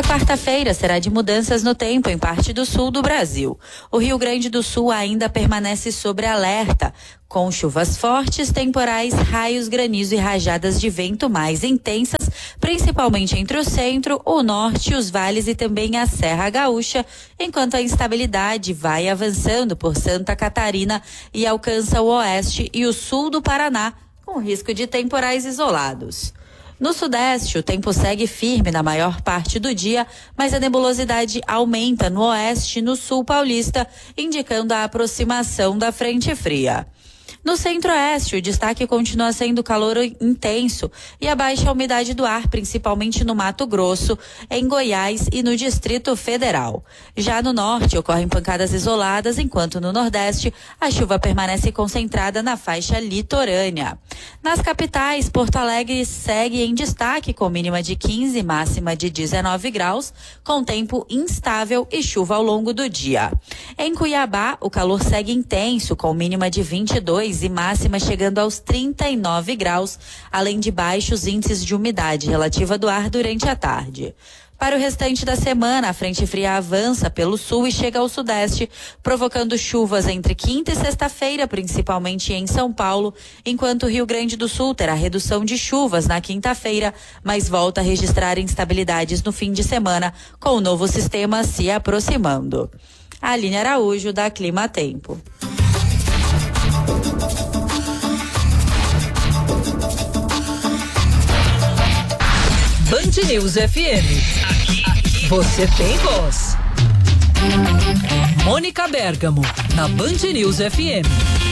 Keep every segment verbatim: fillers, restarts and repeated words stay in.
A quarta-feira será de mudanças no tempo em parte do sul do Brasil. O Rio Grande do Sul ainda permanece sob alerta, com chuvas fortes, temporais, raios, granizo e rajadas de vento mais intensas, principalmente entre o centro, o norte, os vales e também a Serra Gaúcha, enquanto a instabilidade vai avançando por Santa Catarina e alcança o oeste e o sul do Paraná, com risco de temporais isolados. No sudeste, o tempo segue firme na maior parte do dia, mas a nebulosidade aumenta no oeste e no sul paulista, indicando a aproximação da frente fria. No centro-oeste, o destaque continua sendo calor intenso e a baixa umidade do ar, principalmente no Mato Grosso, em Goiás e no Distrito Federal. Já no norte, ocorrem pancadas isoladas, enquanto no nordeste, a chuva permanece concentrada na faixa litorânea. Nas capitais, Porto Alegre segue em destaque com mínima de quinze e máxima de dezenove graus, com tempo instável e chuva ao longo do dia. Em Cuiabá, o calor segue intenso, com mínima de vinte e dois e máxima chegando aos trinta e nove graus, além de baixos índices de umidade relativa do ar durante a tarde. Para o restante da semana, a frente fria avança pelo sul e chega ao sudeste, provocando chuvas entre quinta e sexta-feira, principalmente em São Paulo, enquanto o Rio Grande do Sul terá redução de chuvas na quinta-feira, mas volta a registrar instabilidades no fim de semana, com o novo sistema se aproximando. Aline Araújo, da Clima Tempo. Band News F M. Aqui, aqui. Você tem voz. Mônica Bergamo, na Band News F M.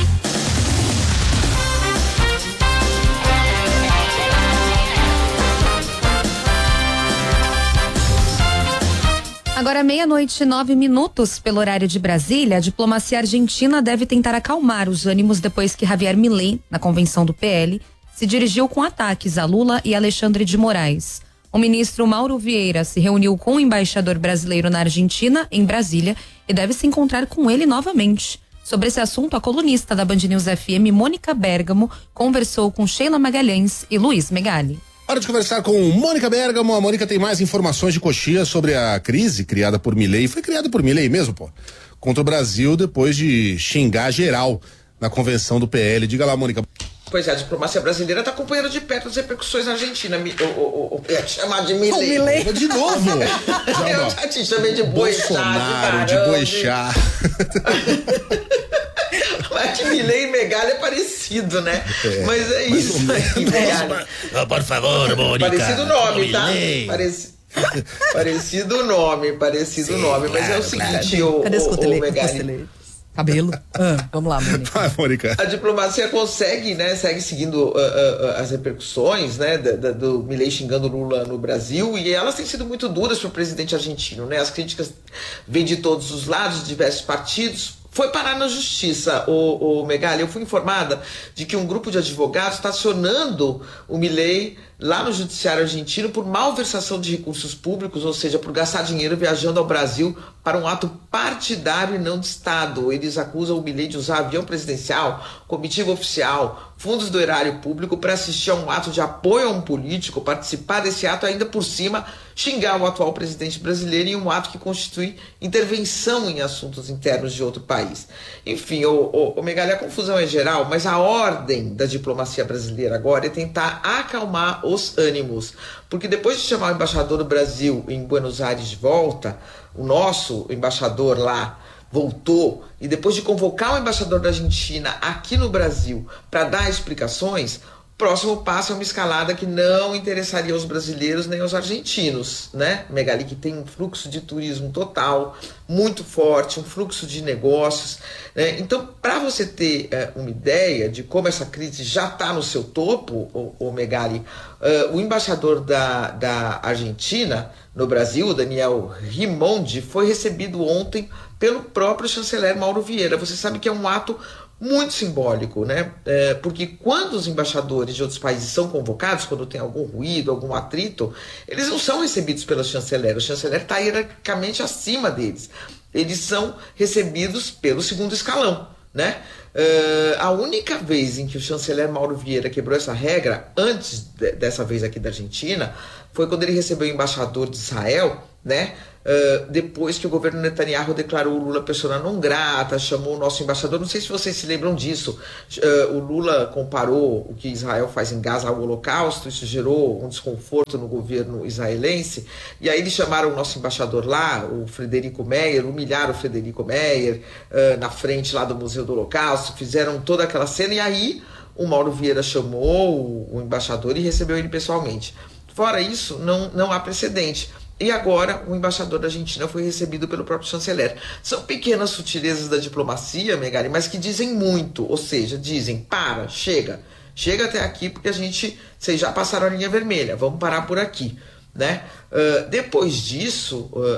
Agora meia-noite e nove minutos pelo horário de Brasília, a diplomacia argentina deve tentar acalmar os ânimos depois que Javier Milei, na convenção do P L, se dirigiu com ataques a Lula e Alexandre de Moraes. O ministro Mauro Vieira se reuniu com o embaixador brasileiro na Argentina, em Brasília, e deve se encontrar com ele novamente. Sobre esse assunto, a colunista da Band News F M, Mônica Bergamo, conversou com Sheila Magalhães e Luiz Megali. Hora de conversar com Mônica Bergamo. A Mônica tem mais informações de coxia sobre a crise criada por Milei. Foi criada por Milei mesmo, pô. Contra o Brasil depois de xingar geral na convenção do P L. Diga lá, Mônica. Pois é, a diplomacia brasileira está acompanhando de perto as repercussões na Argentina. O, o, o, eu ia te chamar de Milei. O Milei. De novo. Eu já te chamei de Boixá, de Boixá. Mas que Milei e Megali é parecido, né? É, mas é mas isso aí, Megali. Oh, por favor, Mônica. Parecido o nome, tá? Pareci... parecido o nome, parecido o nome. Mas claro, é o seguinte, claro. o, Cadê esse o, o Megali? Cabelo. Ah, vamos lá, Mônica. Vai, Mônica. A diplomacia consegue, né, segue seguindo uh, uh, as repercussões, né, do, do, do Milei xingando Lula no Brasil, e elas têm sido muito duras para o presidente argentino, né? As críticas vêm de todos os lados, de diversos partidos. Foi parar na justiça, o, o Megali. Eu fui informada de que um grupo de advogados está acionando o Milei lá no judiciário argentino por malversação de recursos públicos, ou seja, por gastar dinheiro viajando ao Brasil para um ato partidário e não de Estado. Eles acusam o Milei de usar avião presidencial, comitiva oficial, fundos do erário público para assistir a um ato de apoio a um político, participar desse ato ainda por cima, xingar o atual presidente brasileiro em um ato que constitui intervenção em assuntos internos de outro país. Enfim, o, o, o Megali, a confusão é geral, mas a ordem da diplomacia brasileira agora é tentar acalmar os ânimos, porque depois de chamar o embaixador do Brasil em Buenos Aires de volta, o nosso embaixador lá voltou, e depois de convocar o embaixador da Argentina aqui no Brasil para dar explicações, o próximo passo é uma escalada que não interessaria aos brasileiros nem aos argentinos, né? Megali, que tem um fluxo de turismo total, muito forte, um fluxo de negócios, né? Então, para você ter uh, uma ideia de como essa crise já está no seu topo, o, o Megali, uh, o embaixador da, da Argentina no Brasil, Daniel Rimondi, foi recebido ontem pelo próprio chanceler Mauro Vieira. Você sabe que é um ato muito simbólico, né? É, porque quando os embaixadores de outros países são convocados, quando tem algum ruído, algum atrito, eles não são recebidos pelo chanceler. O chanceler está hierarquicamente acima deles. Eles são recebidos pelo segundo escalão, né? Uh, a única vez em que o chanceler Mauro Vieira quebrou essa regra, antes de, dessa vez aqui da Argentina, foi quando ele recebeu o embaixador de Israel, né? Uh, depois que o governo Netanyahu declarou o Lula persona não grata, chamou o nosso embaixador, não sei se vocês se lembram disso, uh, o Lula comparou o que Israel faz em Gaza ao Holocausto, isso gerou um desconforto no governo israelense, e aí eles chamaram o nosso embaixador lá, o Frederico Meyer, humilharam o Frederico Meyer uh, na frente lá do Museu do Holocausto, fizeram toda aquela cena, e aí o Mauro Vieira chamou o, o embaixador e recebeu ele pessoalmente. Fora isso, não, não há precedente. E agora o embaixador da Argentina foi recebido pelo próprio chanceler. São pequenas sutilezas da diplomacia, Megali, mas que dizem muito. Ou seja, dizem, para, chega. Chega até aqui porque a gente, vocês já passaram a linha vermelha, vamos parar por aqui. Né? Uh, depois disso, uh,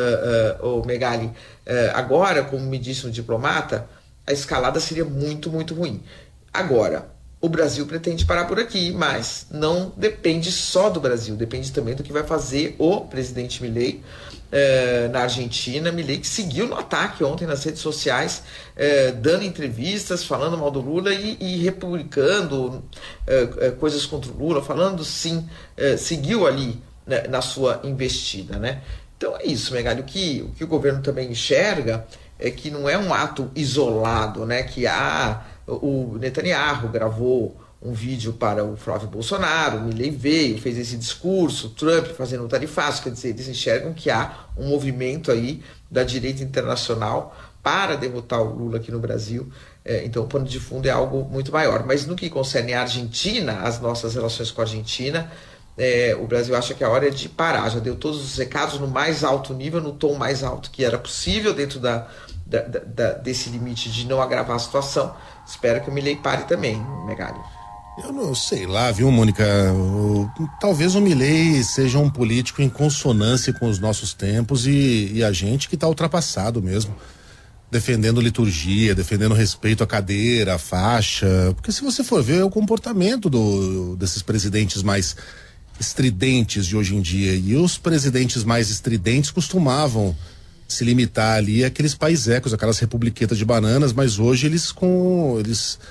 uh, uh, uh, uh, Megali, uh, agora, como me disse um diplomata, a escalada seria muito, muito ruim. Agora, o Brasil pretende parar por aqui, mas não depende só do Brasil, depende também do que vai fazer o presidente Milei eh, na Argentina. Milei que seguiu no ataque ontem nas redes sociais, eh, dando entrevistas, falando mal do Lula e, e republicando eh, coisas contra o Lula, falando sim, eh, seguiu ali, né, na sua investida, né? Então é isso, Megali, o que, o que o governo também enxerga é que não é um ato isolado, né? Que há... O Netanyahu gravou um vídeo para o Flávio Bolsonaro, o Milei veio, fez esse discurso, o Trump fazendo um tarifaço, quer dizer, eles enxergam que há um movimento aí da direita internacional para derrotar o Lula aqui no Brasil, é, então o pano de fundo é algo muito maior. Mas no que concerne a Argentina, as nossas relações com a Argentina, é, o Brasil acha que a hora é de parar, já deu todos os recados no mais alto nível, no tom mais alto que era possível dentro da, da, da, desse limite de não agravar a situação. Espero que o Milei pare também, Megali. Eu não sei lá, viu, Mônica? O, talvez o Milei seja um político em consonância com os nossos tempos e, e a gente que está ultrapassado mesmo. Defendendo liturgia, defendendo respeito à cadeira, à faixa. Porque se você for ver, é o comportamento do, desses presidentes mais estridentes de hoje em dia. E os presidentes mais estridentes costumavam se limitar ali àqueles paisecos, aquelas republiquetas de bananas, mas hoje eles com eles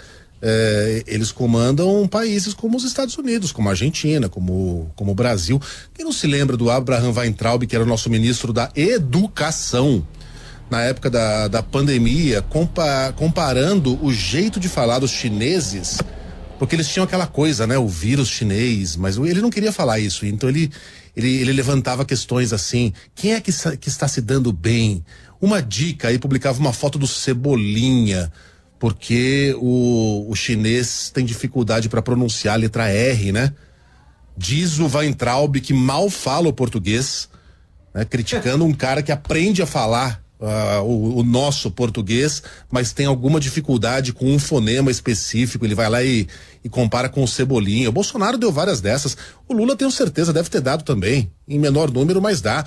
é, eles comandam países como os Estados Unidos, como a Argentina, como como o Brasil. Quem não se lembra do Abraham Weintraub, que era o nosso ministro da Educação na época da, da pandemia, compa, comparando o jeito de falar dos chineses, porque eles tinham aquela coisa, né, o vírus chinês, mas ele não queria falar isso, então ele Ele, ele levantava questões assim, quem é que, que está se dando bem? Uma dica, aí publicava uma foto do Cebolinha, porque o, o chinês tem dificuldade para pronunciar a letra R, né? Diz o Weintraub que mal fala o português, né? Criticando um cara que aprende a falar Uh, o, o nosso português, mas tem alguma dificuldade com um fonema específico, ele vai lá e, e compara com o Cebolinha. O Bolsonaro deu várias dessas, o Lula tenho certeza deve ter dado também, em menor número, mas dá.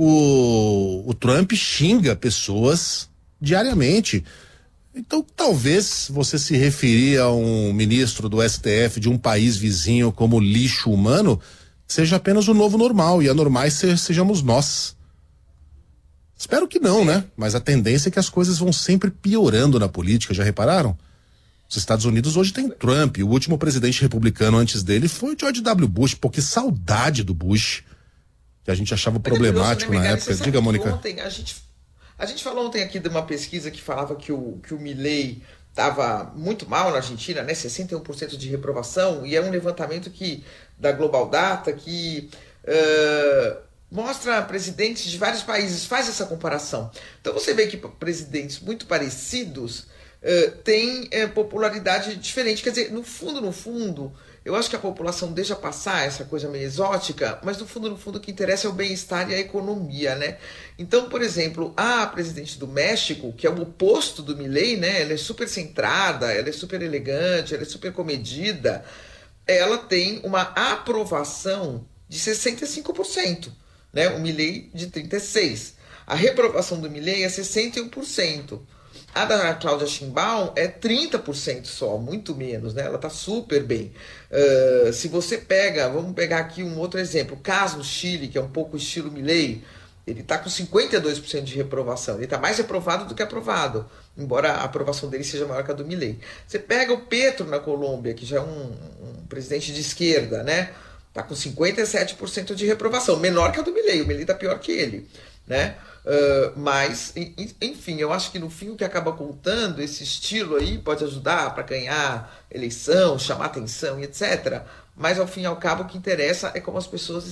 O, o Trump xinga pessoas diariamente. Então talvez você se referir a um ministro do S T F de um país vizinho como lixo humano seja apenas o novo normal, e anormais se, sejamos nós. Espero que não, né? Mas a tendência é que as coisas vão sempre piorando na política, já repararam? Os Estados Unidos hoje tem Trump, o último presidente republicano antes dele foi George W. Bush, pô, que saudade do Bush, que a gente achava problemático, né, na época. Diga, Mônica. Ontem, a, gente, a gente falou ontem aqui de uma pesquisa que falava que o, que o Milei estava muito mal na Argentina, né? sessenta e um por cento de reprovação, e é um levantamento que, da Global Data que... Uh, mostra presidentes de vários países, faz essa comparação. Então você vê que presidentes muito parecidos uh, têm uh, popularidade diferente. Quer dizer, no fundo, no fundo, eu acho que a população deixa passar essa coisa meio exótica, mas no fundo, no fundo, o que interessa é o bem-estar e a economia, né? Então, por exemplo, a presidente do México, que é o oposto do Milei, né? Ela é super centrada, ela é super elegante, ela é super comedida, ela tem uma aprovação de sessenta e cinco por cento. Né, o Milei de trinta e seis por cento. A reprovação do Milei é sessenta e um por cento. A da Cláudia Sheinbaum é trinta por cento só, muito menos, né? Ela está super bem. Uh, se você pega, vamos pegar aqui um outro exemplo, Cas no Chile, que é um pouco estilo Milei, ele está com cinquenta e dois por cento de reprovação. Ele está mais reprovado do que aprovado, embora a aprovação dele seja maior que a do Milei. Você pega o Petro na Colômbia, que já é um, um presidente de esquerda, né? Tá com cinquenta e sete por cento de reprovação, menor que a do Milei. O Milei tá pior que ele, né? Uh, mas, enfim, eu acho que no fim o que acaba contando, esse estilo aí pode ajudar para ganhar eleição, chamar atenção e etcétera. Mas ao fim e ao cabo o que interessa é como as pessoas